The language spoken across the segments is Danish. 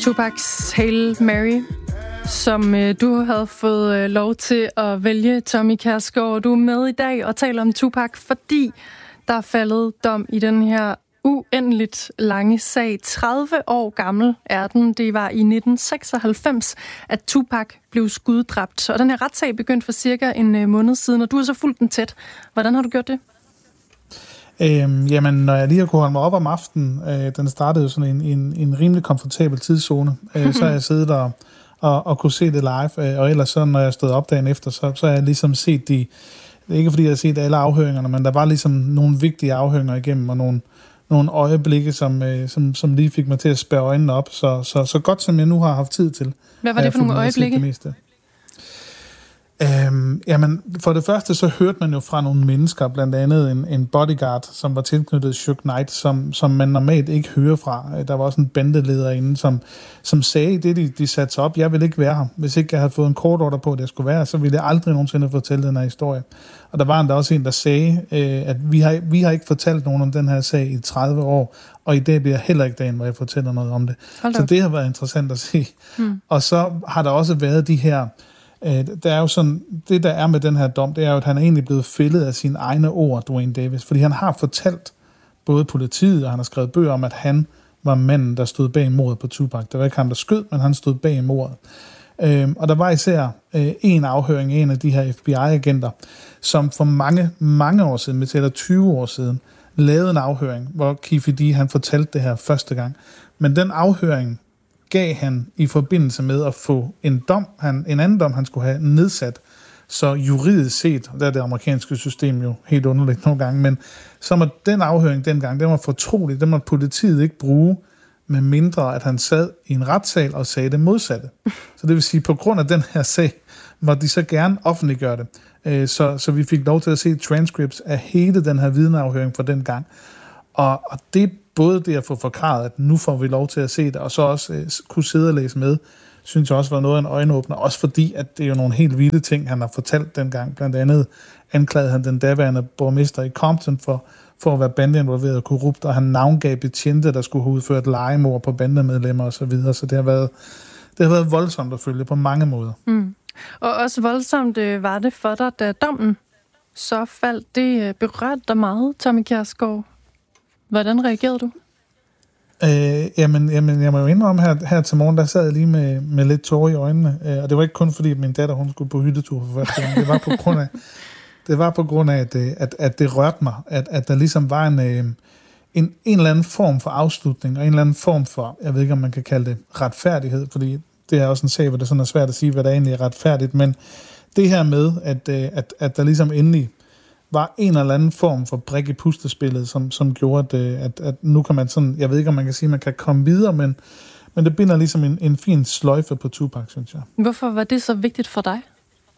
Tupacs Hail Mary, som du havde fået lov til at vælge, Tommy Kjærsgaard. Du er med i dag og taler om Tupac, fordi der er faldet dom i den her uendeligt lange sag. 30 år gammel er den. Det var i 1996, at Tupac blev skuddræbt. Og den her retssag begyndte for cirka en måned siden, og du har så fulgt den tæt. Hvordan har du gjort det? Jamen, når jeg lige har kunnet holde mig op om aftenen, den startede jo sådan en rimelig komfortabel tidszone, så har jeg siddet og kunne se det live, og ellers så, når jeg stod op dagen efter, så har jeg ligesom set ikke fordi jeg har set alle afhøringerne, men der var ligesom nogle vigtige afhøringer igennem, og nogle øjeblikke, som lige fik mig til at spærre øjnene op, så godt som jeg nu har haft tid til. Hvad var det for nogle øjeblikke? Jamen, for det første så hørte man jo fra nogle mennesker, blandt andet en bodyguard, som var tilknyttet Suge Knight, som man normalt ikke hører fra. Der var også en bandeleder inde, som sagde det, de satte sig op. Jeg ville ikke være her. Hvis ikke jeg havde fået en kort order på, at jeg skulle være, så ville jeg aldrig nogensinde fortælle den her historie. Og der var endda også en, der sagde, at vi har ikke fortalt nogen om den her sag i 30 år, og i dag bliver heller ikke dagen, hvor jeg fortæller noget om det. Så det har været interessant at se. Og så har der også været de her... Der er jo sådan, det der er med den her dom, det er jo, at han er egentlig blevet fældet af sine egne ord, Duane Davis, fordi han har fortalt både politiet, og han har skrevet bøger om, at han var manden, der stod bag mordet på Tupac. Det var ikke ham, der skød, men han stod bag mordet. Og der var især en afhøring af en af de her FBI-agenter, som for mange, mange år siden, med tæller 20 år siden, lavede en afhøring, hvor Keffe D. han fortalte det her første gang. Men den afhøring gav han i forbindelse med at få en anden dom, han skulle have nedsat. Så juridisk set, og der er det amerikanske system jo helt underligt nogle gange, men så var den afhøring dengang, den var fortrolig, den måtte politiet ikke bruge, med mindre at han sad i en retssal og sagde det modsatte. Så det vil sige, på grund af den her sag, måtte de så gerne offentliggøre det. Så vi fik lov til at se transcripts af hele den her vidneafhøring fra den gang. Og det både det at få forklaret, at nu får vi lov til at se det, og så også kunne sidde og læse med, synes jeg også var noget af en øjenåbner, også fordi, at det er jo nogle helt vilde ting, han har fortalt dengang. Blandt andet anklagede han den daværende borgmester i Compton for at være bandeinvolveret og korrupt, og han navngav betjente, der skulle have udført legemord på bandemedlemmer osv., så det har været voldsomt at følge på mange måder. Og også voldsomt var det for dig, da dommen så faldt. Det berørte dig meget, Tommy Kjærsgaard. Hvordan reagerede du? Jamen, jeg må jo indrømme her til morgen, der sad jeg lige med lidt tårer i øjnene, og det var ikke kun fordi, min datter hun skulle på hyttetur for første gang. Det var på grund af, at det rørte mig, at der ligesom var en eller anden form for afslutning, og en eller anden form for, jeg ved ikke, om man kan kalde det retfærdighed, fordi det er også en sag, hvor det sådan er svært at sige, hvad der egentlig er retfærdigt, men det her med, at der ligesom endelig var en eller anden form for brik i puslespillet, som gjorde, at nu kan man sådan, jeg ved ikke, om man kan sige, at man kan komme videre, men det binder ligesom en fin sløjfe på Tupac, synes jeg. Hvorfor var det så vigtigt for dig?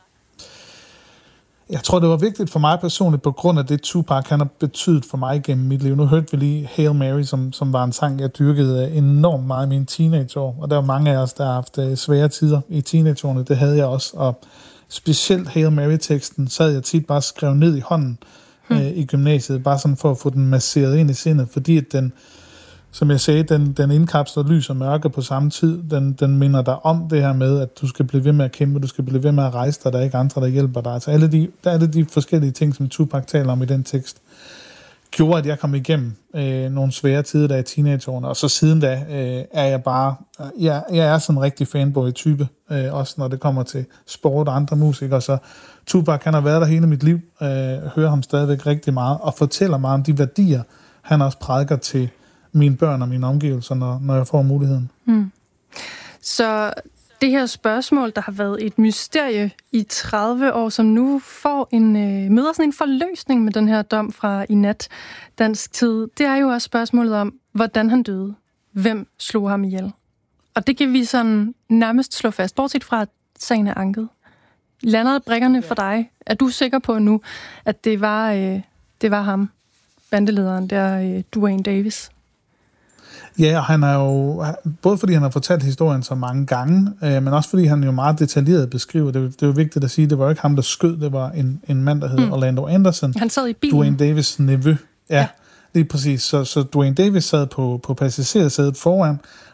Jeg tror, det var vigtigt for mig personligt, på grund af det Tupac, han har betydet for mig gennem mit liv. Nu hørte vi lige Hail Mary, som var en sang, jeg dyrkede enormt meget i mine teenageår, og der var mange af os, der har haft svære tider i teenageårene, det havde jeg også, og specielt Hail Mary-teksten sad jeg tit bare skrevet ned i hånden i gymnasiet, bare sådan for at få den masseret ind i sindet, fordi at den, som jeg sagde, den indkapsler lys og mørke på samme tid. Den minder dig om det her med, at du skal blive ved med at kæmpe, du skal blive ved med at rejse dig, der er ikke andre, der hjælper dig. Så alle de forskellige ting, som Tupac taler om i den tekst, gjorde, at jeg kom igennem nogle svære tider der i teenageårene, og så siden da er jeg bare, jeg er sådan en rigtig fanboy-type, også når det kommer til sport og andre musikere, så Tupac, han har været der hele mit liv, hører ham stadigvæk rigtig meget, og fortæller mig om de værdier, han også prædiker til mine børn og mine omgivelser, når jeg får muligheden. Så det her spørgsmål, der har været et mysterie i 30 år, som nu møder sådan en forløsning med den her dom fra i nat dansk tid, det er jo også spørgsmålet om, hvordan han døde. Hvem slog ham ihjel? Og det kan vi sådan nærmest slå fast, bortset fra, at sagen er anket. Lander brikkerne for dig? Er du sikker på nu, at det var ham, bandelederen der, Duane Davis? Ja, og han er jo, både fordi han har fortalt historien så mange gange, men også fordi han jo meget detaljeret beskriver, det er jo vigtigt at sige, det var jo ikke ham, der skød, det var en mand, der hed Orlando Anderson. Han sad i bilen. Duane Davis' nevø. Ja, lige præcis. Så Duane Davis sad på passagersædet foran,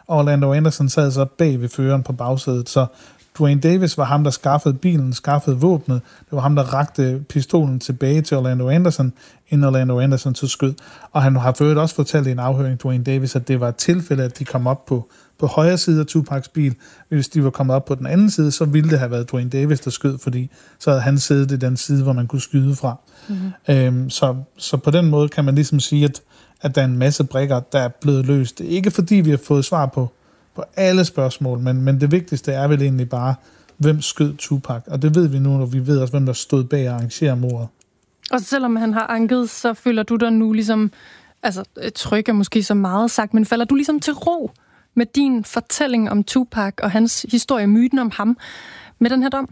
og Orlando Anderson sad så bag ved føreren på bagsædet, så Duane Davis var ham, der skaffede bilen, skaffede våbnet. Det var ham, der rakte pistolen tilbage til Orlando Anderson, inden Orlando Anderson tog skød. Og han har for øvrigt også fortalt i en afhøring, Duane Davis, at det var et tilfælde, at de kom op på højre side af Tupacs bil. Hvis de var kommet op på den anden side, så ville det have været Duane Davis, der skød, fordi så havde han siddet i den side, hvor man kunne skyde fra. Mm-hmm. Så på den måde kan man ligesom sige, at der er en masse brikker, der er blevet løst. Det er ikke fordi, vi har fået svar på alle spørgsmål, men det vigtigste er vel egentlig bare, hvem skød Tupac. Og det ved vi nu, og vi ved også, hvem der stod bag at arrangere mordet. Og selvom han har anket, så føler du dig nu ligesom, altså tryk er måske så meget sagt, men falder du ligesom til ro med din fortælling om Tupac og hans historie, myten om ham, med den her dom?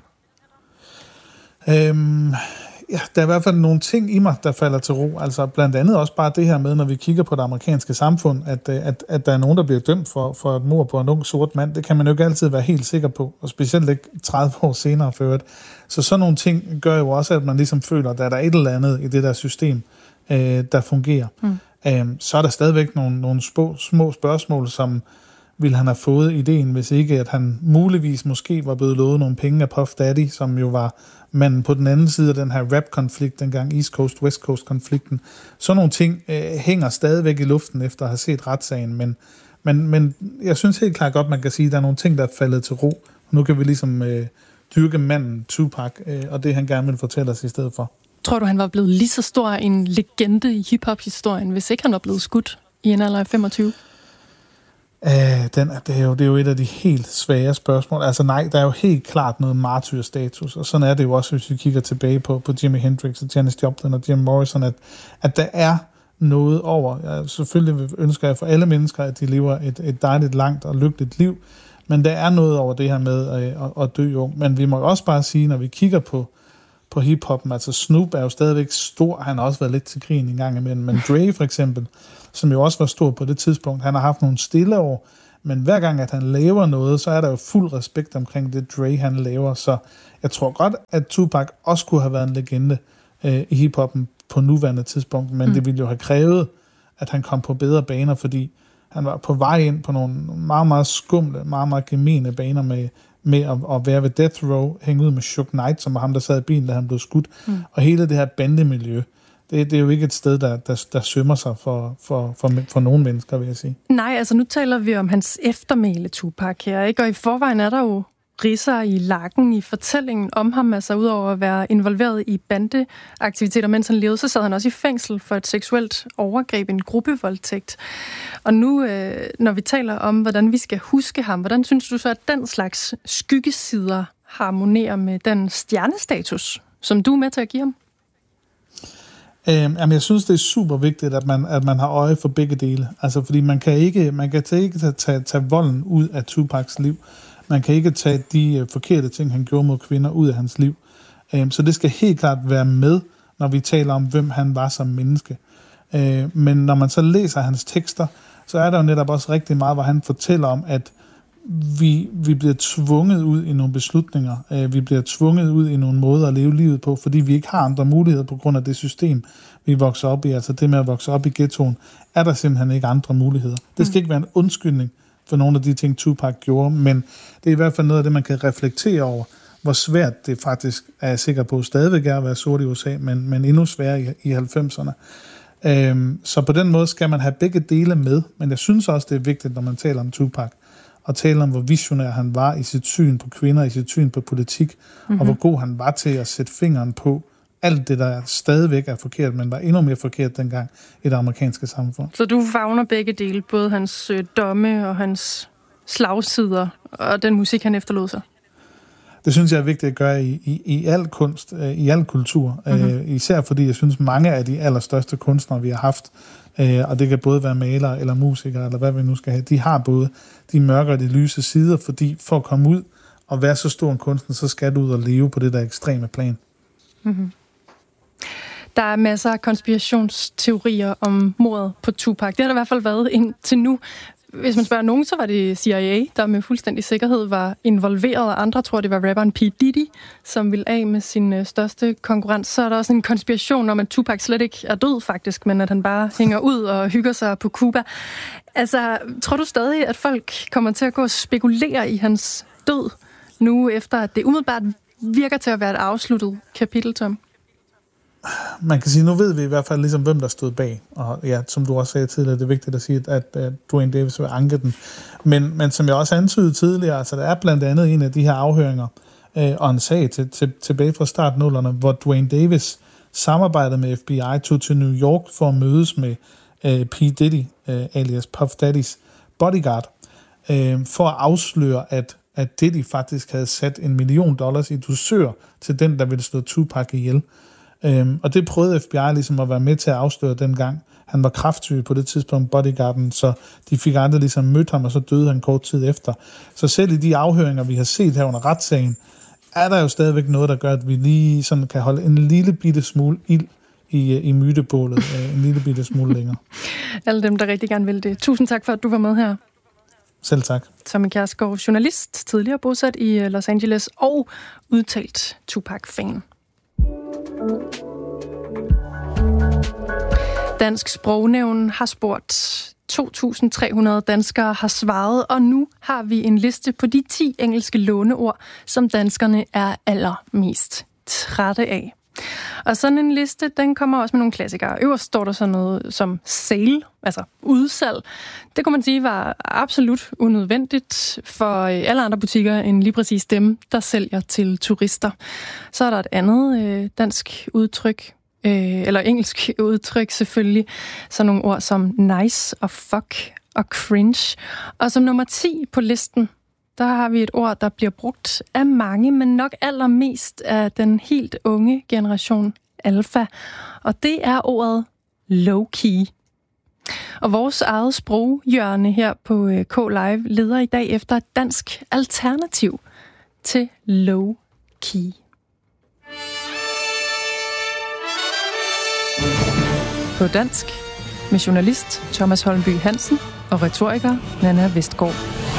Ja, der er i hvert fald nogle ting i mig, der falder til ro. Altså blandt andet også bare det her med, når vi kigger på det amerikanske samfund, at der er nogen, der bliver dømt for et mord på en ung sort mand. Det kan man jo ikke altid være helt sikker på, og specielt ikke 30 år senere før. Så sådan nogle ting gør jo også, at man ligesom føler, at der er et eller andet i det der system, der fungerer. Så er der stadigvæk nogle små spørgsmål, som ville han have fået ideen, hvis ikke at han muligvis måske var blevet lovet nogle penge af Puff Daddy, som jo var manden på den anden side af den her rap-konflikt, dengang East Coast-West Coast-konflikten. Sådan nogle ting hænger stadigvæk i luften efter at have set retssagen, men jeg synes helt klart godt, man kan sige, at der er nogle ting, der er faldet til ro. Nu kan vi ligesom dyrke manden Tupac, og det han gerne vil fortælle os i stedet for. Tror du, han var blevet lige så stor en legende i hip-hop-historien, hvis ikke han var blevet skudt i en alder af 25? Det er jo et af de helt svære spørgsmål. Altså nej, der er jo helt klart noget martyrstatus, og sådan er det jo også, hvis vi kigger tilbage på Jimi Hendrix og Janis Joplin og Jim Morrison, at der er noget over. Ja, selvfølgelig ønsker jeg for alle mennesker, at de lever et dejligt, langt og lykkeligt liv, men der er noget over det her med at dø ung. Men vi må også bare sige, når vi kigger på hiphoppen, altså Snoop er jo stadigvæk stor, han har også været lidt til krigen en gang imellem, men Dre for eksempel, som jo også var stor på det tidspunkt, han har haft nogle stille år, men hver gang, at han laver noget, så er der jo fuld respekt omkring det Dre, han laver, så jeg tror godt, at Tupac også kunne have været en legende i hiphoppen på nuværende tidspunkt, men det ville jo have krævet, at han kom på bedre baner, fordi han var på vej ind på nogle meget, meget skumle, meget, meget gemene baner med at være ved Death Row, hænge ud med Suge Knight, som var ham, der sad i bilen, da han blev skudt. Og hele det her bandemiljø, det er jo ikke et sted, der sømmer sig for nogle mennesker, vil jeg sige. Nej, altså nu taler vi om hans eftermæle, Tupac her, ikke? Og i forvejen er der jo ridser i lakken i fortællingen om ham, altså udover at være involveret i bandeaktiviteter, mens han levede, så sad han også i fængsel for et seksuelt overgreb, en gruppevoldtægt. Og nu, når vi taler om, hvordan vi skal huske ham, hvordan synes du så, at den slags skyggesider harmonerer med den stjernestatus, som du er med til at give ham? Jamen, jeg synes, det er super vigtigt, at man har øje for begge dele. Altså, fordi man kan ikke tage volden ud af Tupacs liv. Man kan ikke tage de forkerte ting, han gjorde mod kvinder, ud af hans liv. Så det skal helt klart være med, når vi taler om, hvem han var som menneske. Men når man så læser hans tekster, så er der jo netop også rigtig meget, hvor han fortæller om, at vi bliver tvunget ud i nogle beslutninger. Vi bliver tvunget ud i nogle måder at leve livet på, fordi vi ikke har andre muligheder på grund af det system, vi vokser op i. Altså det med at vokse op i ghettoen, er der simpelthen ikke andre muligheder. Det skal ikke være en undskyldning for nogle af de ting, Tupac gjorde, men det er i hvert fald noget af det, man kan reflektere over, hvor svært det faktisk, er jeg sikker på, stadigvæk er at være sort i USA, men endnu sværere i 90'erne. Så på den måde skal man have begge dele med, men jeg synes også, det er vigtigt, når man taler om Tupac, og tale om, hvor visionær han var i sit syn på kvinder, i sit syn på politik, og hvor god han var til at sætte fingeren på alt det, der stadigvæk er forkert, men var endnu mere forkert dengang i det amerikanske samfund. Så du favner begge dele, både hans domme og hans slagsider, og den musik, han efterlod sig? Det synes jeg er vigtigt at gøre i al kunst, i al kultur. Især fordi jeg synes, mange af de allerstørste kunstnere, vi har haft, og det kan både være malere eller musikere, eller hvad vi nu skal have, de har både de mørke og de lyse sider, fordi for at komme ud og være så stor en kunstner, så skal du ud og leve på det der ekstreme plan. Der er masser af konspirationsteorier om mordet på Tupac. Det har der i hvert fald været indtil nu. hvis man spørger nogen, så var det CIA, der med fuldstændig sikkerhed var involveret, og andre tror, det var rapperen P. Diddy, som ville af med sin største konkurrent. Så er der også en konspiration om, at Tupac slet ikke er død faktisk, men at han bare hænger ud og hygger sig på Cuba. Altså, tror du stadig, at folk kommer til at gå og spekulere i hans død, nu efter at det umiddelbart virker til at være et afsluttet kapitel, Tom? Man kan sige, nu ved vi i hvert fald ligesom, hvem der stod bag. Og ja, som du også sagde tidligere, det er vigtigt at sige, at Duane Davis vil anke den. Men som jeg også antydede tidligere, altså der er blandt andet en af de her afhøringer og en sag tilbage fra startnullerne, hvor Duane Davis samarbejdede med FBI, tog til New York for at mødes med P. Diddy, alias Puff Daddys bodyguard, for at afsløre, at Diddy faktisk havde sat $1 million i dusør til den, der ville slå Tupac ihjel. Og det prøvede FBI ligesom at være med til at afsløre dengang. Han var kræftsyg på det tidspunkt, bodyguarden, så de fik aldrig ligesom mødt ham, og så døde han kort tid efter. Så selv i de afhøringer, vi har set her under retssagen, er der jo stadigvæk noget, der gør, at vi lige sådan kan holde en lille bitte smule ild i mytebålet, en lille bitte smule længere. Alle dem, der rigtig gerne vil det. Tusind tak for, at du var med her. Selv tak. Tommy Kjærsgaard, journalist, tidligere bosat i Los Angeles og udtalt Tupac-fan. Dansk Sprognævn har spurgt. 2.300 danskere har svaret, og nu har vi en liste på de 10 engelske låneord, som danskerne er allermest trætte af. Og sådan en liste, den kommer også med nogle klassikere. Øverst står der sådan noget som sale, altså udsalg. Det kunne man sige var absolut unødvendigt for alle andre butikker end lige præcis dem, der sælger til turister. Så er der et andet dansk udtryk, eller engelsk udtryk selvfølgelig. Så nogle ord som nice og fuck og cringe. Og som nummer 10 på listen, der har vi et ord, der bliver brugt af mange, men nok allermest af den helt unge generation alfa. Og det er ordet low-key. Og vores eget sproghjørne her på K-Live leder i dag efter et dansk alternativ til low-key. På dansk med journalist Thomas Holmby Hansen og retoriker Nanna Vestgaard.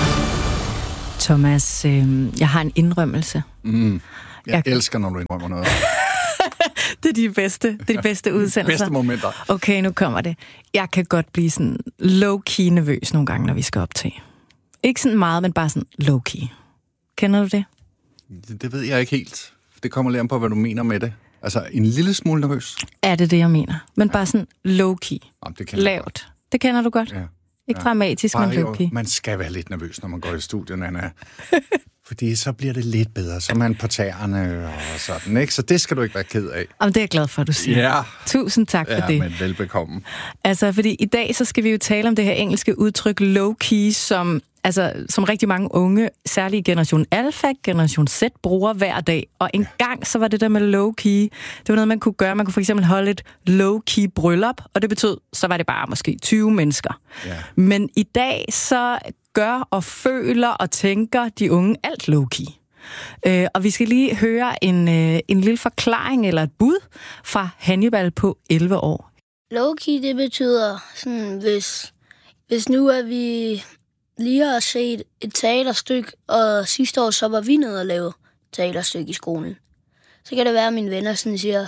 Thomas, jeg har en indrømmelse. Jeg elsker, når du indrømmer noget. Det er de bedste udsendelser. De bedste momenter. Okay, nu kommer det. Jeg kan godt blive sådan low-key nervøs nogle gange, når vi skal optage. Ikke sådan meget, men bare sådan low-key. Kender du det? Det ved jeg ikke helt. Det kommer lidt an på, hvad du mener med det. Altså, en lille smule nervøs. Er det, jeg mener? Men bare sådan low-key. Jamen, det kender lavt. Det kender du godt? Ja. Ikke dramatisk, men low-key. Man skal være lidt nervøs, når man går i studiet, Anna. Fordi så bliver det lidt bedre. Så er man på tæerne og sådan, ikke? Så det skal du ikke være ked af. Jamen, det er jeg glad for, at du siger. Ja. Tusind tak for det. Ja, men velbekomme. Altså, fordi i dag, så skal vi jo tale om det her engelske udtryk low-key, som rigtig mange unge, særligt generation Alpha, generation Z, bruger hver dag. Og en gang, så var det der med low-key, det var noget, man kunne gøre. Man kunne for eksempel holde et low-key bryllup, og det betød, så var det bare måske 20 mennesker. Ja. Men i dag, så gør og føler og tænker de unge alt low-key. Og vi skal lige høre en lille forklaring eller et bud fra Hannibal på 11 år. Low-key, det betyder sådan, hvis nu er vi lige har set et teaterstykke, og sidste år så var vi nede og lave teaterstykke i skolen. Så kan det være, at mine venner sådan siger,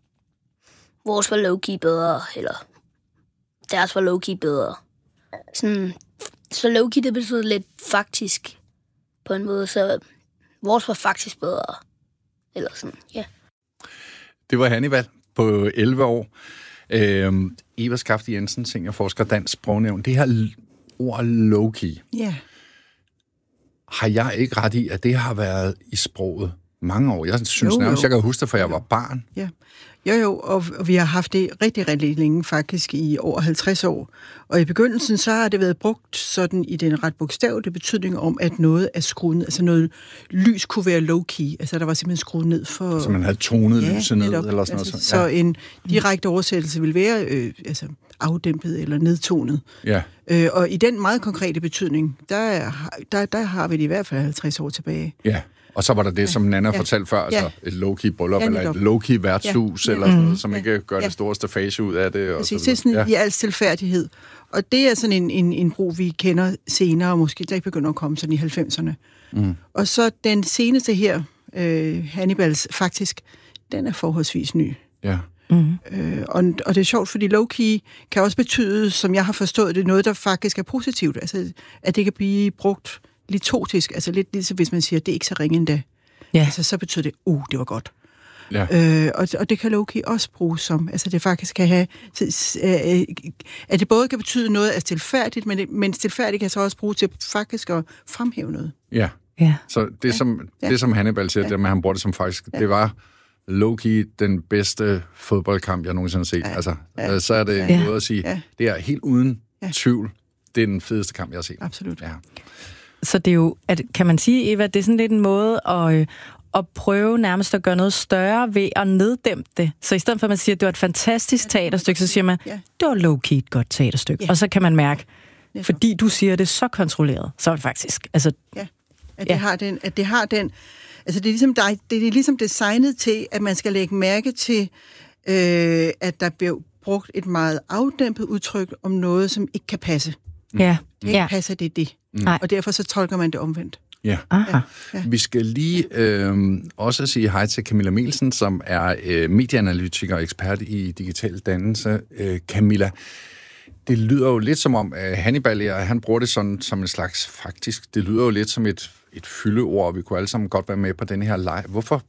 vores var low-key bedre, eller deres var low-key bedre. Sådan, så low-key, det betyder lidt faktisk på en måde, så vores var faktisk bedre. Eller sådan, ja. Yeah. Det var Hannibal på 11 år. Eva Skafte Jensen, seniorforsker, Dansk Sprognævn. Det her ord low-key. Ja. Har jeg ikke ret i, at det har været i sproget mange år? Jeg synes nærmest, jeg kan huske det, for jeg var barn. Ja. Jo, og vi har haft det rigtig, rigtig længe, faktisk i over 50 år. Og i begyndelsen, så har det været brugt sådan i den ret bogstavelige betydning om, at noget er skruet ned. Altså noget lys kunne være low-key. Altså der var simpelthen skruet ned for... Så man havde tonet lyset ned, eller sådan noget. Så en direkte oversættelse vil være afdæmpet eller nedtonet. Ja. Og i den meget konkrete betydning, der har vi det i hvert fald 50 år tilbage. Ja. Og så var der det, som Nana fortalte før, altså et low-key bryllup, eller et low-key værtshus, eller sådan noget, som ikke gør det store stafage ud af det. Præcis, det er sådan i al stilfærdighed. Og det er sådan en brug, vi kender senere, måske der ikke begynder at komme sådan i 90'erne. Og så den seneste her, Hannibals, faktisk, den er forholdsvis ny. Ja. Og det er sjovt, fordi low-key kan også betyde, som jeg har forstået det, noget, der faktisk er positivt. Altså, at det kan blive brugt litotisk, altså lidt ligesom hvis man siger, det er ikke så ringe endda. Ja. Altså, så betyder det, det var godt. Ja. Og det kan low-key også bruges som, altså det faktisk kan have, at det både kan betyde noget af stilfærdigt, men stilfærdigt kan så også bruges til faktisk at fremhæve noget. Ja. Så det som Hannibal siger, det med, han bruger det som faktisk, det var low-key den bedste fodboldkamp, jeg nogensinde har set. Altså, så er det en måde at sige, det er helt uden tvivl, det er den fedeste kamp, jeg har set. Absolut. Ja. Så det er jo, kan man sige, Eva, det er sådan lidt en måde at prøve nærmest at gøre noget større ved at neddæmpe det. Så i stedet for, at man siger, at det var et fantastisk teaterstykke, så siger man, det var low-key et godt teaterstykke. Og så kan man mærke, fordi du siger det så kontrolleret, så er det faktisk. Altså, at det har den. Altså det er ligesom designet til, at man skal lægge mærke til, at der bliver brugt et meget afdæmpet udtryk om noget, som ikke kan passe. Ja. Det ikke passer, det er det. Og derfor så tolker man det omvendt. Ja. Vi skal lige også sige hej til Camilla Mielsen, som er medieanalytiker og ekspert i digital dannelse. Camilla, det lyder jo lidt som om, Hannibal, han bruger det sådan som en slags faktisk, det lyder jo lidt som et fyldeord, og vi kunne alle sammen godt være med på den her leg. Hvorfor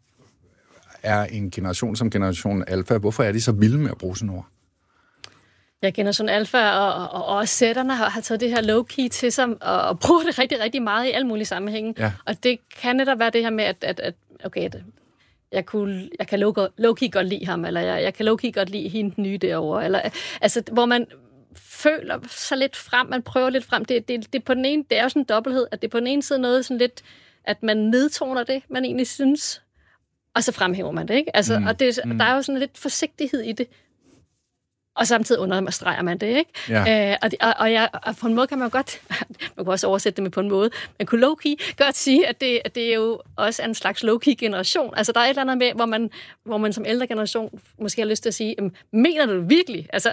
er en generation som generation alfa, hvorfor er de så vilde med at bruge sådan ord? Ja, generation alfa og også sætterne har taget det her low-key til sig og bruger det rigtig, rigtig meget i alle mulige sammenhænge. Ja. Og det kan netop være det her med, at jeg kan low-key godt lide ham, eller jeg kan low-key godt lide hende nye derovre. Eller, altså, hvor man føler sig lidt frem, man prøver lidt frem. Det på den ene, det er jo sådan en dobbelthed, at det er på den ene side noget sådan lidt, at man nedtoner det, man egentlig synes, og så fremhæver man det, ikke? Altså, og der er jo sådan lidt forsigtighed i det, og samtidig understreger man det, ikke? Ja. Og på en måde kan man godt, man kan også oversætte det med på en måde, man kunne low-key godt sige, at det er jo også en slags low-key generation. Altså der er et eller andet med, hvor man som ældre generation måske har lyst til at sige, mener du det virkelig? Altså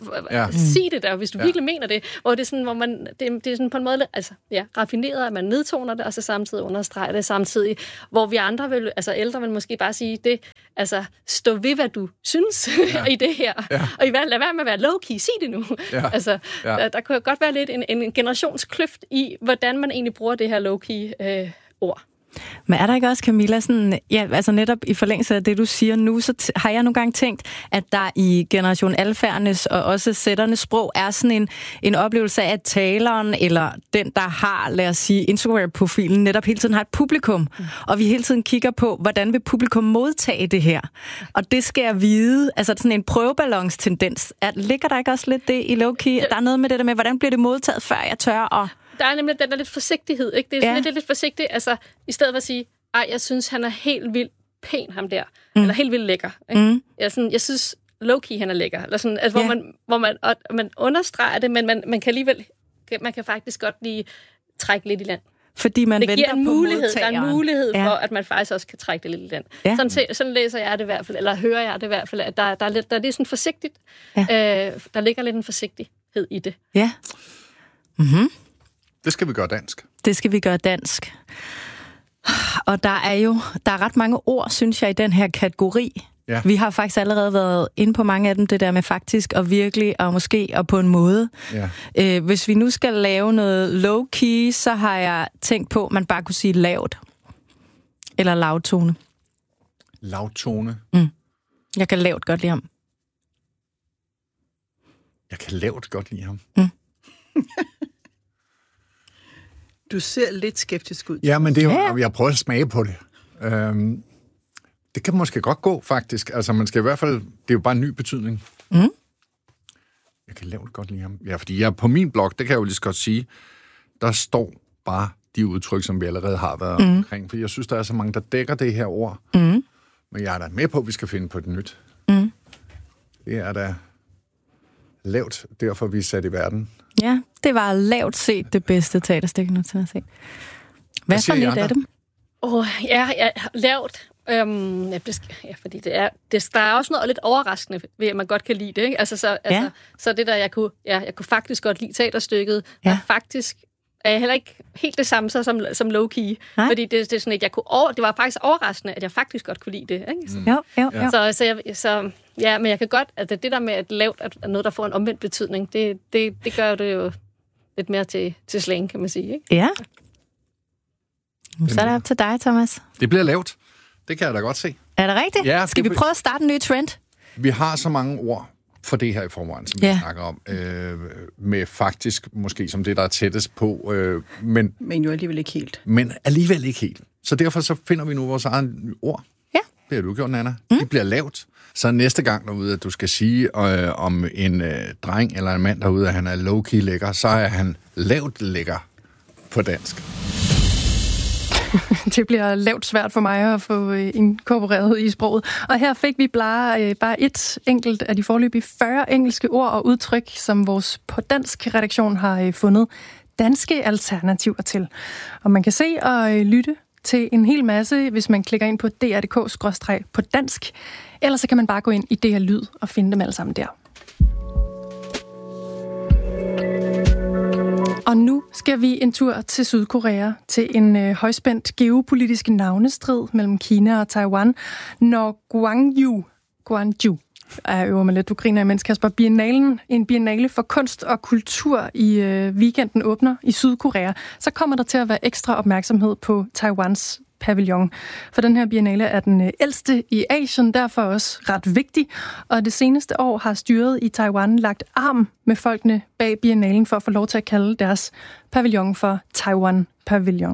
sig det der, hvis du virkelig mener det. Hvor det er sådan, hvor man, det er sådan på en måde, altså raffineret, at man nedtoner det, og så samtidig understreger det samtidig, hvor vi andre vil, altså ældre vil måske bare sige det, altså stå ved, hvad du synes i det her. Ja. Og lad være med at være low-key, sig det nu. Ja. Altså, der kunne godt være lidt en generationskløft i, hvordan man egentlig bruger det her low-key ord. Men er der ikke også, Camilla, sådan, altså netop i forlængelse af det, du siger nu, så har jeg nogle gange tænkt, at der i generation alfærnes og også sætternes sprog er sådan en oplevelse af, at taleren eller den, der har, lad os sige, Instagram-profilen, netop hele tiden har et publikum. Og vi hele tiden kigger på, hvordan vil publikum modtage det her? Og det skal jeg vide, altså sådan en prøveballonstendens. Ligger der ikke også lidt det i low-key? Der er noget med det der med, hvordan bliver det modtaget, før jeg tør og... Der er nemlig den der lidt forsigtighed, ikke? Det er lidt forsigtigt, altså i stedet for at sige, jeg synes, han er helt vildt pæn, ham der. Eller helt vildt lækker. Ikke? Jeg synes, low-key, han er lækker. Eller sådan, altså, hvor man understreger det, men man kan alligevel, man kan faktisk godt lige trække lidt i land. Fordi man venter på modtageren. Der er en mulighed for, at man faktisk også kan trække det lidt i land. Ja. Sådan læser jeg det i hvert fald, eller hører jeg det i hvert fald, at der er lidt sådan forsigtigt. Ja. Der ligger lidt en forsigtighed i det. Ja. Mhm. Det skal vi gøre dansk. Det skal vi gøre dansk. Og der er ret mange ord, synes jeg, i den her kategori. Ja. Vi har faktisk allerede været inde på mange af dem, det der med faktisk og virkelig og måske og på en måde. Ja. Hvis vi nu skal lave noget low-key, så har jeg tænkt på, at man bare kunne sige lavt. Eller lavtone. Lavtone? Jeg kan lavt godt lide ham. Jeg kan lavt godt lide ham. Du ser lidt skeptisk ud. Ja, men det er jo, jeg prøver at smage på det. Det kan måske godt gå, faktisk. Altså, man skal i hvert fald... Det er jo bare en ny betydning. Jeg kan lavt godt lide ham. Ja, fordi på min blog, det kan jeg jo lige så godt sige, der står bare de udtryk, som vi allerede har været omkring. For jeg synes, der er så mange, der dækker det her ord. Men jeg er da med på, at vi skal finde på et nyt. Det er da lavt, derfor vi er sat i verden. Ja, det var lavt set det bedste teaterstykke, nu til at se. Hvad for lidt af dem? Lavt. Fordi der er også noget lidt overraskende ved, at man godt kan lide det. Ikke? Så det der, jeg kunne faktisk godt lide teaterstykket, er jeg heller ikke helt det samme som low-key. Fordi det er sådan, at det var faktisk overraskende, at jeg faktisk godt kunne lide det. Ikke? Men jeg kan godt, at det der med, at lavt er noget, der får en omvendt betydning, det gør det jo lidt mere til slang, kan man sige. Ikke? Ja. Så er det op til dig, Thomas. Det bliver lavt. Det kan jeg da godt se. Er det rigtigt? Ja, skal vi prøve at starte en ny trend? Vi har så mange ord for det her i forvejen, som vi snakker om. Med faktisk måske som det, der er tættest på. Men jo alligevel ikke helt. Men alligevel ikke helt. Så derfor så finder vi nu vores eget ord. Ja. Det har du gjort, Nana. Det bliver lavt. Så næste gang derude, at du skal sige om en dreng eller en mand derude, at han er low-key lækker, så er han lavt lækker på dansk. Det bliver lavt svært for mig at få inkorporeret i sproget. Og her fik vi bare et enkelt af de foreløbige 40 engelske ord og udtryk, som vores på dansk redaktion har fundet danske alternativer til. Og man kan se og lytte til en hel masse, hvis man klikker ind på dr.dk/på dansk. Ellers så kan man bare gå ind i DR Lyd og finde dem alle sammen der. Og nu skal vi en tur til Sydkorea, til en højspændt geopolitisk navnestrid mellem Kina og Taiwan, når Gwangju er øver mig lidt, du griner imens, Kasper, en biennale for kunst og kultur i weekenden åbner i Sydkorea, så kommer der til at være ekstra opmærksomhed på Taiwans pavillon. For den her biennale er den ældste i Asien, derfor også ret vigtig, og det seneste år har styret i Taiwan lagt arm med folkene bag biennalen for at få lov til at kalde deres pavillon for Taiwan Pavilion.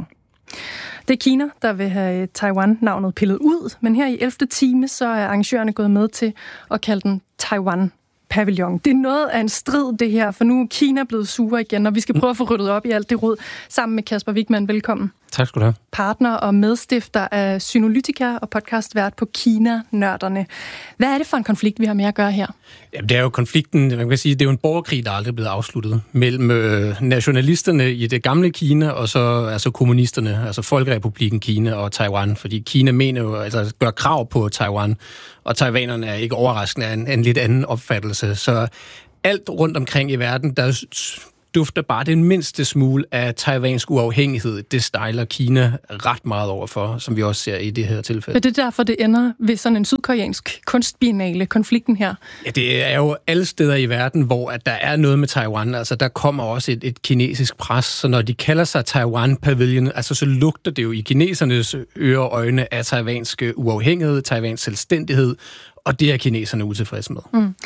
Det er Kina, der vil have Taiwan-navnet pillet ud, men her i 11. time, så er arrangørerne gået med til at kalde den Taiwan Pavillon. Det er noget af en strid, det her, for nu er Kina blevet sure igen, og vi skal prøve at få ryddet op i alt det rod sammen med Kasper Wigman. Velkommen. Tak skal du have. Partner og medstifter af Synolytica og podcastvært på Kina-nørderne. Hvad er det for en konflikt, vi har med at gøre her? Jamen, det er jo konflikten, man kan sige, det er jo en borgerkrig, der aldrig er blevet afsluttet, mellem nationalisterne i det gamle Kina, og så altså kommunisterne, altså Folkerepublikken Kina og Taiwan, fordi Kina mener jo, altså gør krav på Taiwan, og taiwanerne er ikke overraskende af en lidt anden opfattelse. Så alt rundt omkring i verden, der dufter bare den mindste smule af taiwansk uafhængighed. Det stejler Kina ret meget overfor, som vi også ser i det her tilfælde. Er det derfor, det ender ved sådan en sydkoreansk kunstbiennale, konflikten her? Ja, det er jo alle steder i verden, hvor at der er noget med Taiwan. Altså, der kommer også et kinesisk pres, så når de kalder sig Taiwan Pavilion, altså, så lugter det jo i kinesernes ører og øjne af taiwansk uafhængighed, taiwansk selvstændighed, og det er kineserne utilfredse med. Mm.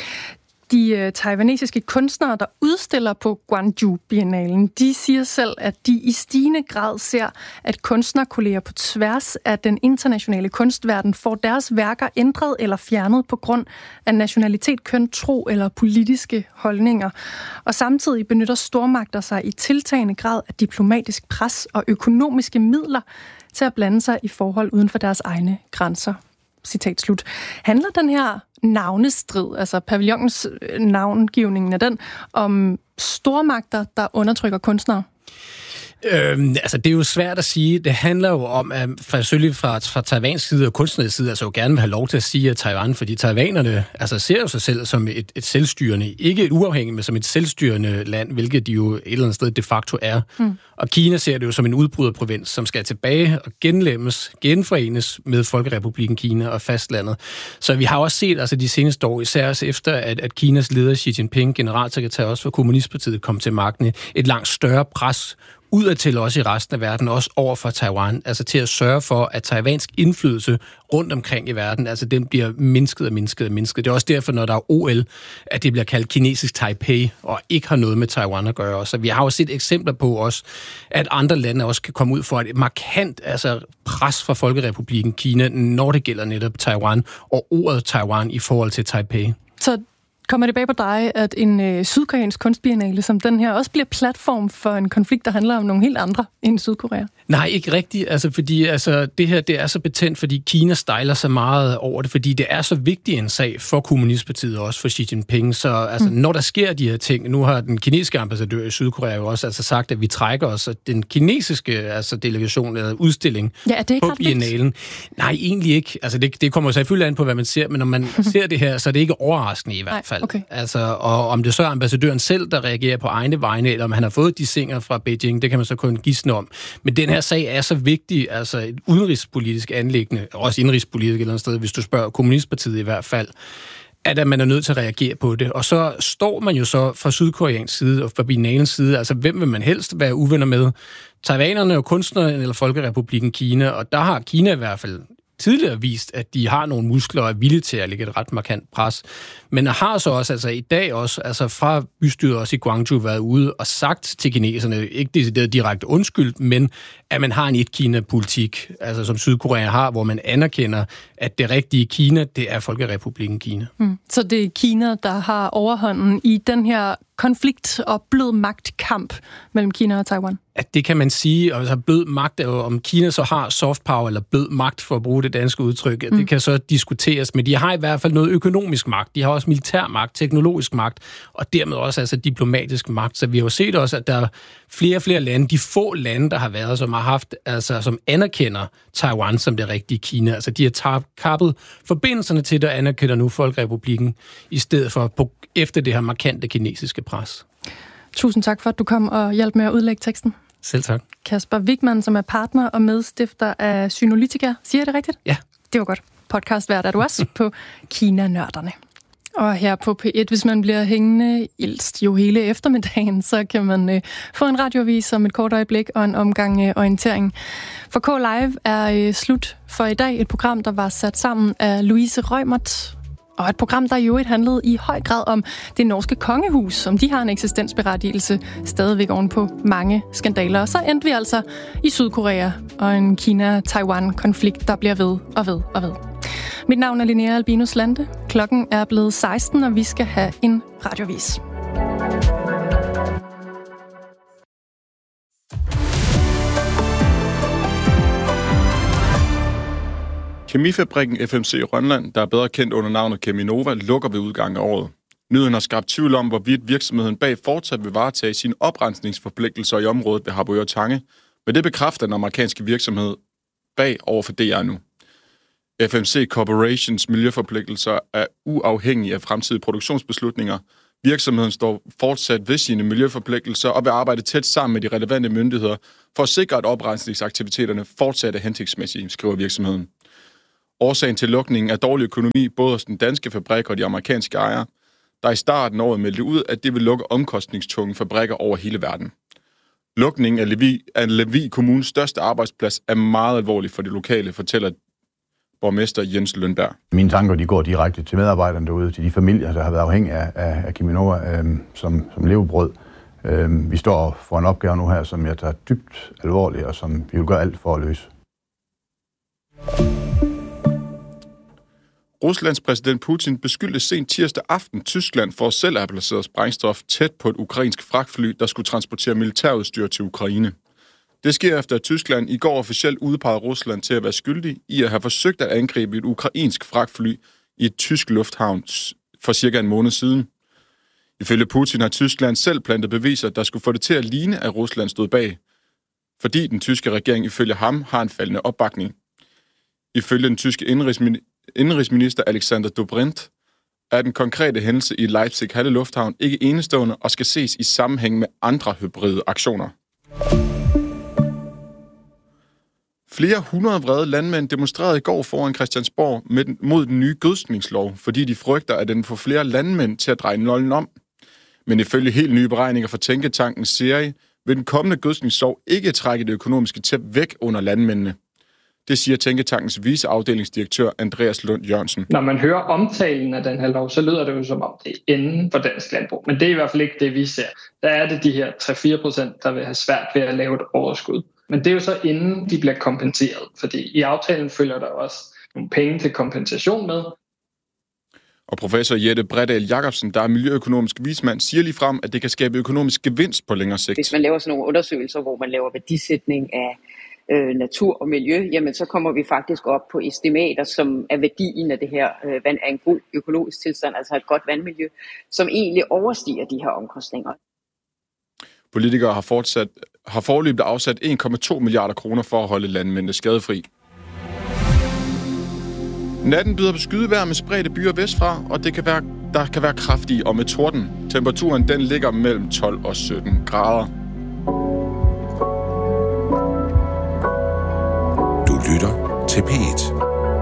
De taiwanesiske kunstnere, der udstiller på Gwangju-biennalen, de siger selv, at de i stigende grad ser, at kunstnerkolleger på tværs af den internationale kunstverden får deres værker ændret eller fjernet på grund af nationalitet, køn, tro eller politiske holdninger. Og samtidig benytter stormagter sig i tiltagende grad af diplomatisk pres og økonomiske midler til at blande sig i forhold uden for deres egne grænser. Citat slut. Handler den her navnestrid, altså pavillonens navngivningen af den, om stormagter, der undertrykker kunstnere? Altså, det er jo svært at sige. Det handler jo om, at selvfølgelig fra Taiwans side og kunstnernes side, altså jo gerne vil have lov til at sige, at Taiwan, fordi taiwanerne altså ser jo sig selv som et selvstyrende, ikke et uafhængigt, men som et selvstyrende land, hvilket de jo et eller andet sted de facto er. Mm. Og Kina ser det jo som en udbryderprovins, som skal tilbage og genforenes med Folkerepublikken Kina og fastlandet. Så vi har også set altså de seneste år, især også efter, at Kinas leder Xi Jinping, generalsekretær også for Kommunistpartiet, kom til magten, et langt større pres udadtil også i resten af verden, også over for Taiwan, altså til at sørge for, at taiwansk indflydelse rundt omkring i verden, altså den bliver mindsket og mindsket og mindsket. Det er også derfor, når der er OL, at det bliver kaldt kinesisk Taipei, og ikke har noget med Taiwan at gøre. Så vi har også set eksempler på også, at andre lande også kan komme ud for et markant pres fra Folkerepublikken Kina, når det gælder netop Taiwan, og ordet Taiwan i forhold til Taipei. Så kommer det bag på dig, at en sydkoreansk kunstbiennale som den her også bliver platform for en konflikt, der handler om nogle helt andre end Sydkorea? Nej, ikke rigtigt. Altså, fordi det her det er så betændt, fordi Kina stejler så meget over det, fordi det er så vigtig en sag for Kommunistpartiet og også for Xi Jinping. Så når der sker de her ting, nu har den kinesiske ambassadør i Sydkorea jo også sagt, at vi trækker os, at den kinesiske delegation eller udstilling på biennalen. Nej, egentlig ikke. Altså, det kommer selvfølgelig an på, hvad man ser, men når man ser det her, så er det ikke overraskende i hvert fald. Okay. Altså, og om det så er ambassadøren selv, der reagerer på egne vegne, eller om han har fået de singer fra Beijing, det kan man så kun gisne om. Men den her sag er så vigtig, altså et udenrigspolitisk anliggende, også indrigspolitisk et eller andet sted, hvis du spørger Kommunistpartiet i hvert fald, at man er nødt til at reagere på det. Og så står man jo så fra sydkoreansk side og fra biennalens side, altså hvem vil man helst være uvenner med? Taiwanerne og kunstnerne eller Folkerepublikken Kina, og der har Kina i hvert fald tidligere vist, at de har nogle muskler og er villige til at lægge et ret markant pres. Men har så også, i dag også, fra bystyret også i Guangzhou været ude og sagt til kineserne, ikke decideret direkte undskyldt, men at man har en et-Kina-politik, altså som Sydkorea har, hvor man anerkender, at det rigtige Kina, det er Folkerepublikken Kina. Så det er Kina, der har overhånden i den her konflikt og blød magtkamp mellem Kina og Taiwan? At det kan man sige, og blød magt er jo, om Kina så har soft power eller blød magt, for at bruge det danske udtryk, det kan så diskuteres, men de har i hvert fald noget økonomisk magt, de har også militær magt, teknologisk magt, og dermed også diplomatisk magt. Så vi har jo set også, at der er flere og flere lande, de få lande, der har været, som har haft, som anerkender Taiwan som det rigtige Kina. Altså de har kappet forbindelserne til det og anerkender nu Folkerepublikken, i stedet for efter det her markante kinesiske pres. Tusind tak for, at du kom og hjalp med at udlægge teksten. Selv tak. Kasper Wigman, som er partner og medstifter af Synolytica. Siger jeg det rigtigt? Ja. Det var godt. Podcastvært er du også på Kina-nørderne. Og her på P1, hvis man bliver hængende ilst jo hele eftermiddagen, så kan man få en radioavis om et kort øjeblik og en omgang orientering. For K-Live er slut for i dag. Et program, der var sat sammen af Louise Reumert. Og et program, der i øvrigt handlede i høj grad om det norske kongehus, som de har en eksistensberettigelse stadigvæk ovenpå mange skandaler. Og så endte vi altså i Sydkorea og en Kina-Taiwan-konflikt, der bliver ved og ved og ved. Mit navn er Linnea Albinus Lande. Klokken er blevet 16, og vi skal have en radiovis. Kemifabrikken FMC Rønland, der er bedre kendt under navnet Cheminova, lukker ved udgangen af året. Nyheden har skabt tvivl om, hvorvidt virksomheden bag fortsat vil varetage sine oprensningsforpligtelser i området ved Harboøre Tange, men det bekræfter den amerikanske virksomhed bag over for DR nu. FMC Corporations miljøforpligtelser er uafhængige af fremtidige produktionsbeslutninger. Virksomheden står fortsat ved sine miljøforpligtelser og vil arbejde tæt sammen med de relevante myndigheder for at sikre, at oprensningsaktiviteterne fortsat er hensigtsmæssige, skriver virksomheden. Årsagen til lukningen er dårlig økonomi både hos den danske fabrik og de amerikanske ejere, der i starten af året meldte ud, at det vil lukke omkostningstunge fabrikker over hele verden. Lukningen af Lemvig Kommunes største arbejdsplads er meget alvorlig for det lokale, fortæller borgmester Jens Lønberg. Mine tanker de går direkte til medarbejderne derude, til de familier, der har været afhængige af Cheminova som levebrød. Vi står for en opgave nu her, som jeg tager dybt alvorligt, og som vi vil gøre alt for at løse. Ruslands præsident Putin beskyldte sent tirsdag aften Tyskland for selv at have placeret sprængstof tæt på et ukrainsk fragtfly, der skulle transportere militærudstyr til Ukraine. Det sker efter, at Tyskland i går officielt udpegede Rusland til at være skyldig i at have forsøgt at angribe et ukrainsk fragtfly i et tysk lufthavn for cirka en måned siden. Ifølge Putin har Tyskland selv plantet beviser, der skulle få det til at ligne, at Rusland stod bag, fordi den tyske regering ifølge ham har en faldende opbakning. Ifølge den tyske indrigsminister Alexander Dobrindt er den konkrete hændelse i Leipzig-Halle Lufthavn ikke enestående og skal ses i sammenhæng med andre hybride aktioner. Flere hundrede vrede landmænd demonstrerede i går foran Christiansborg mod den nye gødskningslov, fordi de frygter, at den får flere landmænd til at dreje nollen om. Men ifølge helt nye beregninger fra Tænketanken Serie, vil den kommende gødskningslov ikke trække det økonomiske tæp væk under landmændene. Det siger Tænketankens viceafdelingsdirektør Andreas Lund Jørgensen. Når man hører omtalen af den her lov, så lyder det jo som om det er inden for dansk landbrug. Men det er i hvert fald ikke det, vi ser. Der er det de her 3-4%, der vil have svært ved at lave et overskud. Men det er jo så inden de bliver kompenseret, fordi i aftalen følger der også nogle penge til kompensation med. Og professor Jette Bredal Jacobsen, der er miljøøkonomisk vismand, siger lige frem, at det kan skabe økonomisk gevinst på længere sigt. Hvis man laver sådan nogle undersøgelser, hvor man laver værdisætning af natur og miljø, jamen så kommer vi faktisk op på estimater, som er værdien af det her vand af en god økologisk tilstand, altså et godt vandmiljø, som egentlig overstiger de her omkostninger. Politikere har foreløbig afsat 1,2 milliarder kroner for at holde landmændene skadefri. Natten byder på skydevejr med spredte byer vestfra, og der kan være kraftige og med torden. Temperaturen den ligger mellem 12 og 17 grader. Du lytter til P1.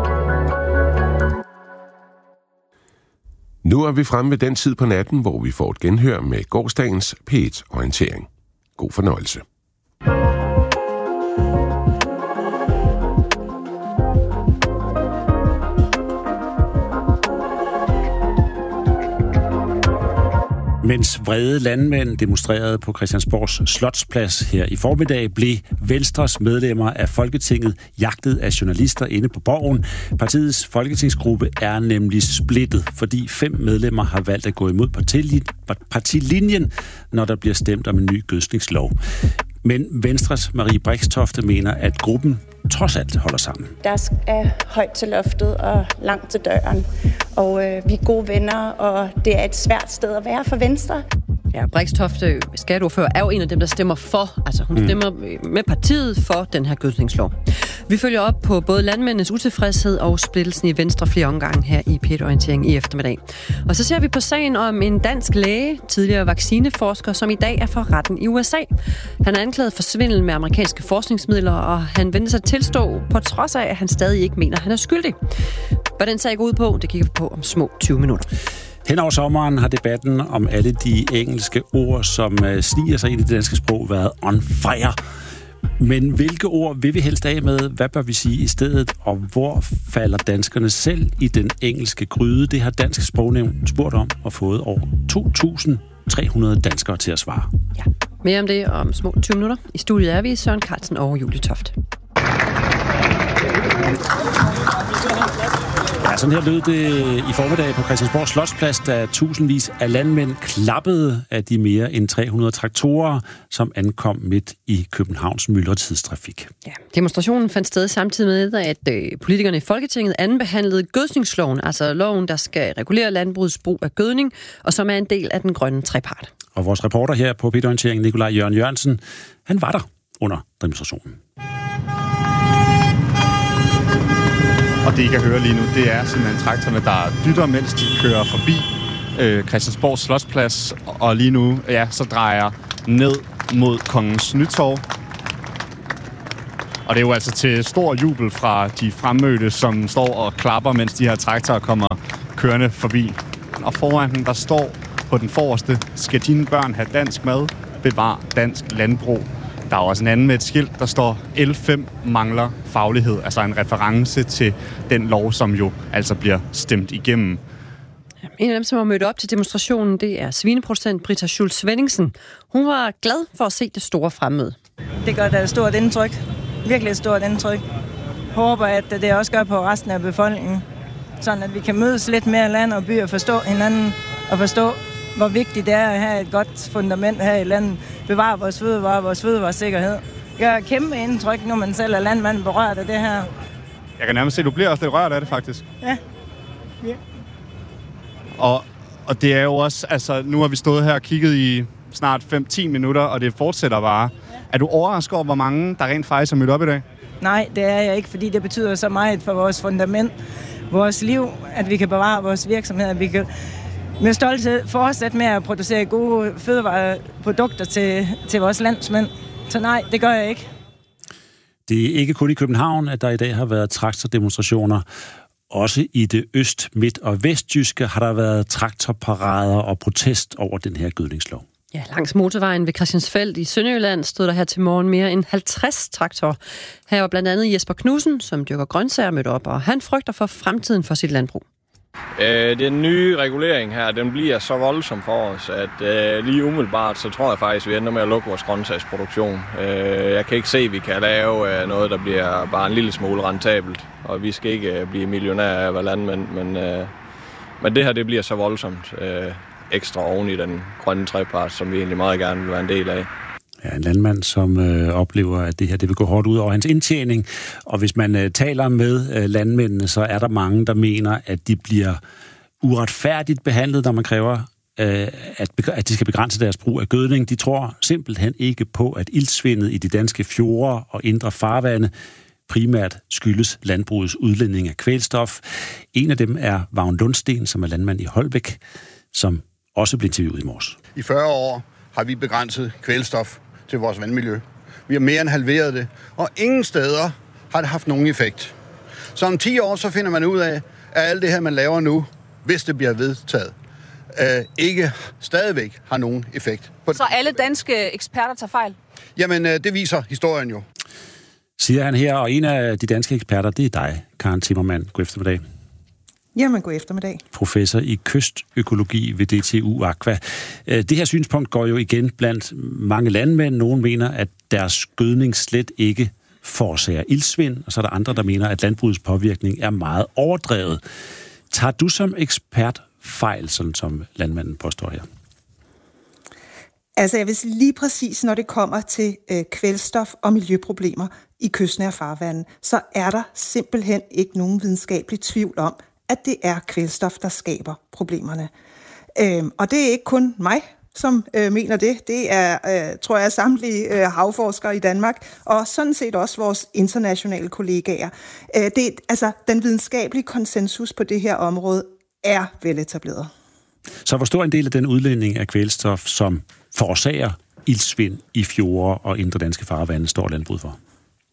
Nu er vi fremme ved den tid på natten, hvor vi får et genhør med gårsdagens P1-orientering. God fornøjelse. Mens vrede landmænd demonstrerede på Christiansborgs Slotsplads her i formiddag, blev Venstres medlemmer af Folketinget jagtet af journalister inde på Borgen. Partiets folketingsgruppe er nemlig splittet, fordi 5 medlemmer har valgt at gå imod partilinjen, når der bliver stemt om en ny gødskningslov. Men Venstres Marie Brixtofte mener, at gruppen trods alt holder sammen. Der er højt til loftet og langt til døren, og vi er gode venner, og det er et svært sted at være for Venstre. Ja, Brixtofte, skatteordfører, er jo en af dem, der stemmer for. Altså hun stemmer med partiet for den her gødskningslov. Vi følger op på både landmændenes utilfredshed og splittelsen i Venstre flere omgange her i P1-orientering i eftermiddag. Og så ser vi på sagen om en dansk læge, tidligere vaccineforsker, som i dag er for retten i USA. Han er anklaget for svindel med amerikanske forskningsmidler, og han venter sig at tilstå, på trods af, at han stadig ikke mener, at han er skyldig. Hvad den sag går ud på, det kigger vi på om små 20 minutter. Hen over sommeren har debatten om alle de engelske ord, som sniger sig ind i det danske sprog, været on fire. Men hvilke ord vil vi helst af med? Hvad bør vi sige i stedet? Og hvor falder danskerne selv i den engelske gryde? Det har Dansk Sprognævn spurgt om og fået over 2.300 danskere til at svare. Ja, mere om det om små 20 minutter. I studiet er vi Søren Carlsen og Julie Toft. Ja, sådan her lød det i formiddag på Christiansborg Slotsplads, da tusindvis af landmænd klappede af de mere end 300 traktorer, som ankom midt i Københavns myldretidstrafik. Ja, demonstrationen fandt sted samtidig med, at politikerne i Folketinget andenbehandlede gødskningsloven, altså loven, der skal regulere landbrugets brug af gødning, og som er en del af den grønne trepart. Og vores reporter her på P1-orienteringen, Nikolaj Jørgen Jørgensen, han var der under demonstrationen. Og det, I kan høre lige nu, det er simpelthen traktorerne, der dytter, mens de kører forbi Christiansborg Slotsplads. Og lige nu, ja, så drejer ned mod Kongens Nytorv. Og det er jo altså til stor jubel fra de fremmødte, som står og klapper, mens de her traktorer kommer kørende forbi. Og foran den, der står på den forreste: skal dine børn have dansk mad? Bevar dansk landbrug. Der er også en anden med et skilt, der står: L5 mangler faglighed. Altså en reference til den lov, som jo altså bliver stemt igennem. En af dem, som har mødt op til demonstrationen, det er svineproducent Britta Schultz-Svenningsen. Hun var glad for at se det store fremmøde. Det gør da et stort indtryk. Virkelig et stort indtryk. Håber, at det også gør på resten af befolkningen. Sådan at vi kan mødes lidt mere land og by og forstå hinanden og forstå, hvor vigtigt det er at have et godt fundament her i landet. Bevare vores fødevaresikkerhed. Det gør et kæmpe indtryk, når man selv er landmand berørt af det her. Jeg kan nærmest se, at du bliver også lidt rørt af det, faktisk. Ja. Og det er jo også, altså nu har vi stået her og kigget i snart 5-10 minutter, og det fortsætter bare. Ja. Er du overrasket over, hvor mange der rent faktisk har mødt op i dag? Nej, det er jeg ikke, fordi det betyder så meget for vores fundament, vores liv, at vi kan bevare vores virksomhed, at vi kan med stolthed fortsætte med at producere gode fødevareprodukter til vores landsmænd. Så nej, det gør jeg ikke. Det er ikke kun i København, at der i dag har været traktordemonstrationer. Også i det øst-, midt- og vestjyske har der været traktorparader og protest over den her gødningslov. Ja, langs motorvejen ved Christiansfeld i Sønderjylland stod der her til morgen mere end 50 traktorer. Her var blandt andet Jesper Knudsen, som dyrker grøntsager, mødt op, og han frygter for fremtiden for sit landbrug. Den nye regulering her, den bliver så voldsom for os, at lige umiddelbart, så tror jeg faktisk, vi ender med at lukke vores grøntsagsproduktion. Jeg kan ikke se, at vi kan lave noget, der bliver bare en lille smule rentabelt, og vi skal ikke blive millionærer af at være landmænd, men det her, det bliver så voldsomt ekstra oven i den grønne trepart, som vi egentlig meget gerne vil være en del af. Ja, en landmand, som oplever, at det her det vil gå hårdt ud over hans indtjening. Og hvis man taler med landmændene, så er der mange, der mener, at de bliver uretfærdigt behandlet, når man kræver, at de skal begrænse deres brug af gødning. De tror simpelthen ikke på, at iltsvindet i de danske fjorde og indre farvande primært skyldes landbrugets udledning af kvælstof. En af dem er Vagn Lundsten, som er landmand i Holbæk, som også blev interviewet i morges. I 40 år har vi begrænset kvælstof til vores vandmiljø. Vi har mere end halveret det, og ingen steder har det haft nogen effekt. Så om 10 år, så finder man ud af, at alt det her, man laver nu, hvis det bliver vedtaget, ikke stadigvæk har nogen effekt. Så alle danske eksperter tager fejl? Jamen, det viser historien jo. Siger han her, og en af de danske eksperter, det er dig, Karen Timmermann. God eftermiddag. Jamen, god eftermiddag. Professor i kystøkologi ved DTU Aqua. Det her synspunkt går jo igen blandt mange landmænd. Nogle mener, at deres gødning slet ikke forårsager iltsvind, og så er der andre, der mener, at landbrugets påvirkning er meget overdrevet. Tager du som ekspert fejl, sådan som landmanden påstår her? Altså, jeg vil sige lige præcis, når det kommer til kvælstof og miljøproblemer i kystnære farvande, så er der simpelthen ikke nogen videnskabelig tvivl om, at det er kvælstof, der skaber problemerne. Og det er ikke kun mig, som mener det. Det er, tror jeg, samtlige havforskere i Danmark, og sådan set også vores internationale kollegaer. Altså, den videnskabelige konsensus på det her område er veletableret. Så hvor stor en del af den udledning af kvælstof, som forårsager iltsvind i fjorde og indre danske farvande, står landbruget for?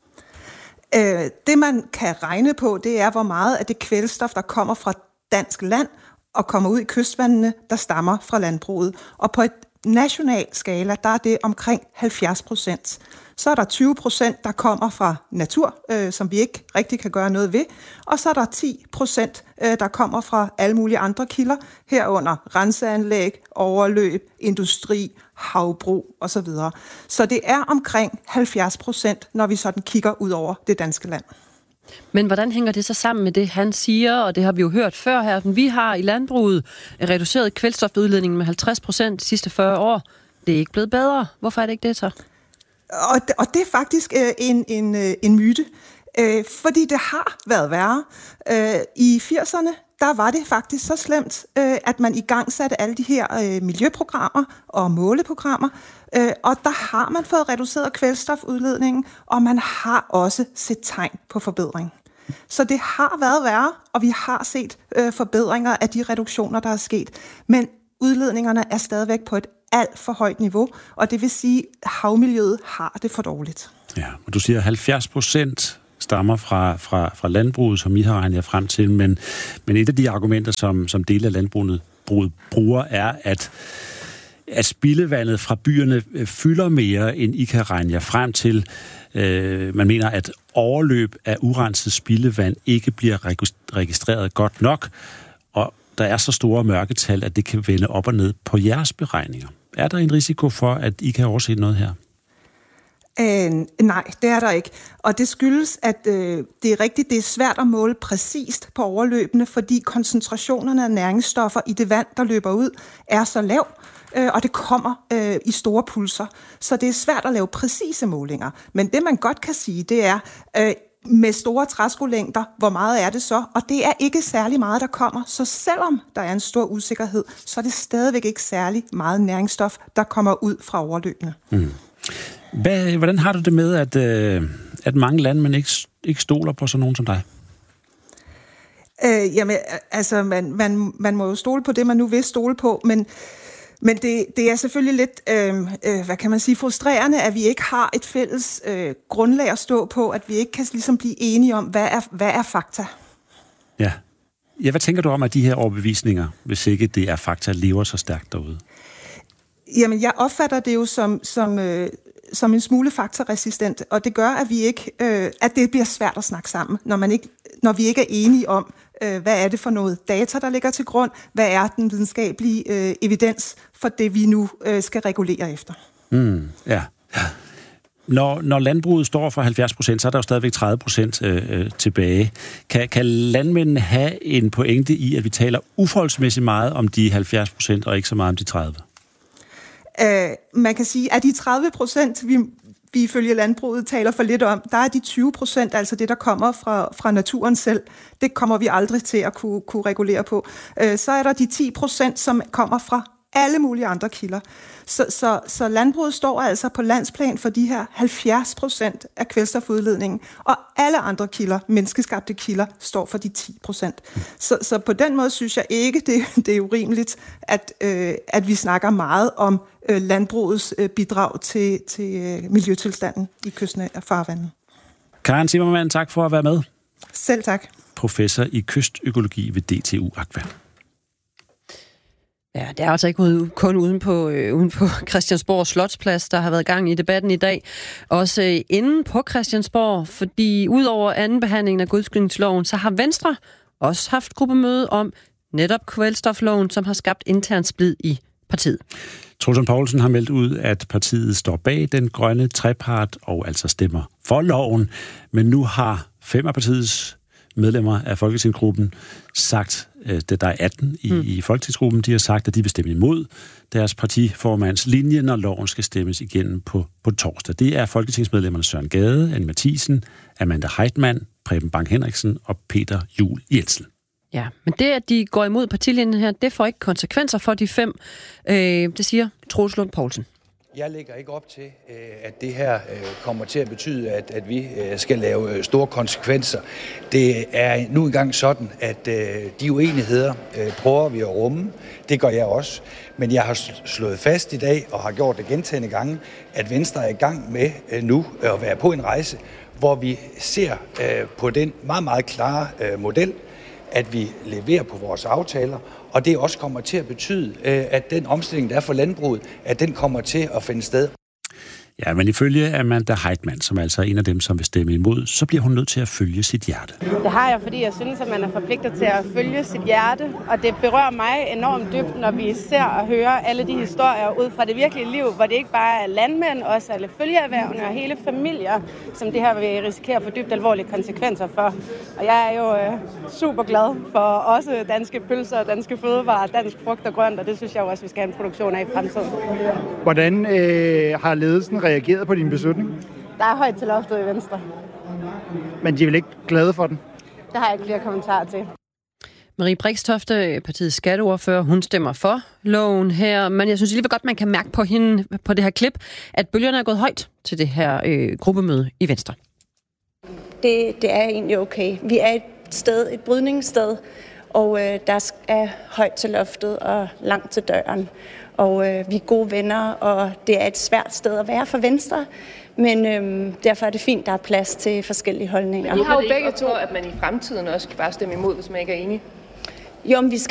Det, man kan regne på, det er, hvor meget af det kvælstof, der kommer fra dansk land og kommer ud i kystvandene, der stammer fra landbruget. Og på et national skala, der er det omkring 70%. Så er der 20%, der kommer fra natur, som vi ikke rigtig kan gøre noget ved. Og så er der 10%, der kommer fra alle mulige andre kilder, herunder renseanlæg, overløb, industri, havbrug osv. Så det er omkring 70%, når vi sådan kigger ud over det danske land. Men hvordan hænger det så sammen med det, han siger, og det har vi jo hørt før her, at vi har i landbruget reduceret kvælstofudledningen med 50% de sidste 40 år. Det er ikke blevet bedre. Hvorfor er det ikke det så? Og det er faktisk en myte, fordi det har været værre. I 80'erne, der var det faktisk så slemt, at man igangsatte alle de her miljøprogrammer og måleprogrammer, og der har man fået reduceret kvælstofudledningen, og man har også set tegn på forbedring. Så det har været værre, og vi har set forbedringer af de reduktioner, der er sket, men udledningerne er stadigvæk på et alt for højt niveau, og det vil sige, at havmiljøet har det for dårligt. Ja, og du siger 70% stammer fra landbruget, som I har regnet jer frem til, men et af de argumenter, som dele af landbruget bruger, er, at spildevandet fra byerne fylder mere, end I kan regne jer frem til. Man mener, at overløb af urenset spildevand ikke bliver registreret godt nok, og der er så store mørketal, at det kan vende op og ned på jeres beregninger. Er der en risiko for, at I kan overse noget her? Nej, det er der ikke. Og det skyldes, at det er rigtigt, det er svært at måle præcist på overløbene, fordi koncentrationerne af næringsstoffer i det vand, der løber ud, er så lav, og det kommer i store pulser. Så det er svært at lave præcise målinger. Men det, man godt kan sige, det er, med store træskolængder, hvor meget er det så? Og det er ikke særlig meget, der kommer. Så selvom der er en stor usikkerhed, så er det stadigvæk ikke særlig meget næringsstof, der kommer ud fra overløbene. Mm. Hvordan har du det med, at mange landmænd ikke stoler på sådan nogen som dig? Jamen, altså, man må jo stole på det, man nu vil stole på, men det er selvfølgelig lidt, hvad kan man sige, frustrerende, at vi ikke har et fælles grundlag at stå på, at vi ikke kan ligesom blive enige om, hvad er fakta. Ja, hvad tænker du om, at de her overbevisninger, hvis ikke det er fakta, lever så stærkt derude? Jamen, jeg opfatter det jo som en smule faktaresistent, og det gør, at vi ikke, at det bliver svært at snakke sammen, når vi ikke er enige om, hvad er det for noget data, der ligger til grund, hvad er den videnskabelige evidens for det, vi nu skal regulere efter. Ja. Når landbruget står for 70%, så er der jo stadigvæk 30% tilbage. Kan landmændene have en pointe i, at vi taler uforholdsmæssigt meget om de 70% og ikke så meget om de 30%? Man kan sige, at de 30%, vi ifølge landbruget taler for lidt om, der er de 20%, altså det, der kommer fra naturen selv. Det kommer vi aldrig til at kunne regulere på. Så er der de 10%, som kommer fra alle mulige andre kilder. Så landbruget står altså på landsplan for de her 70% af kvælstofudledningen, og alle andre kilder, menneskeskabte kilder, står for de 10%. Så på den måde synes jeg ikke, det er urimeligt, at vi snakker meget om landbrugets bidrag til miljøtilstanden i kystnære farvande. Karen Zimmermann, tak for at være med. Selv tak. Professor i kystøkologi ved DTU Aqua. Ja, det er altså ikke kun uden på Christiansborg Slotsplads, der har været gang i debatten i dag. Også inde på Christiansborg, fordi udover anden behandling af godskydningsloven, så har Venstre også haft gruppemøde om netop kvælstofloven, som har skabt intern splid i partiet. Troels Lund Poulsen har meldt ud, at partiet står bag den grønne trepart og altså stemmer for loven, men nu har 5 af partiets medlemmer af Folketingsgruppen sagt, at der er 18 i Folketingsgruppen, de har sagt, at de vil stemme imod deres partiformands linje, når loven skal stemmes igennem på torsdag. Det er folketingsmedlemmerne Søren Gade, Anne Matthiesen, Amanda Heitmann, Preben Bang Henriksen og Peter Juel Jensen. Ja, men det, at de går imod partilinjen her, det får ikke konsekvenser for de 5. Det siger Troels Lund Poulsen. Jeg lægger ikke op til, at det her kommer til at betyde, at vi skal lave store konsekvenser. Det er nu engang sådan, at de uenigheder prøver vi at rumme. Det gør jeg også. Men jeg har slået fast i dag, og har gjort det gentagne gange, at Venstre er i gang med nu at være på en rejse, hvor vi ser på den meget, meget klare model, at vi leverer på vores aftaler, og det også kommer til at betyde, at den omstilling, der er for landbruget, at den kommer til at finde sted. Ja, men ifølge Amanda Heitmann, som altså er en af dem, som vil stemme imod, så bliver hun nødt til at følge sit hjerte. Det har jeg, fordi jeg synes, at man er forpligtet til at følge sit hjerte, og det berører mig enormt dybt, når vi ser og hører alle de historier ud fra det virkelige liv, hvor det ikke bare er landmænd, også alle følgeerhvervene og hele familier, som det her vil risikere at få dybt alvorlige konsekvenser for. Og jeg er jo super glad for også danske pølser, danske fødevarer, dansk frugt og grønt, og det synes jeg også, vi skal have en produktion af i fremtiden. Hvordan har ledelsen reageret på din beslutning? Der er højt til loftet i Venstre. Men de er vel ikke glade for den? Det har jeg ikke flere kommentarer til. Marie Brixtofte, partiets skatteordfører, hun stemmer for loven her, men jeg synes alligevel godt, man kan mærke på hende på det her klip, at bølgerne er gået højt til det her gruppemøde i Venstre. Det er egentlig okay. Vi er et brydningssted, og der er højt til loftet og langt til døren. Og vi er gode venner, og det er et svært sted at være for Venstre, men derfor er det fint, der er plads til forskellige holdninger. Men I har jo begge to, at man i fremtiden også kan bare stemme imod, hvis man ikke er enig. Jo, men vi skal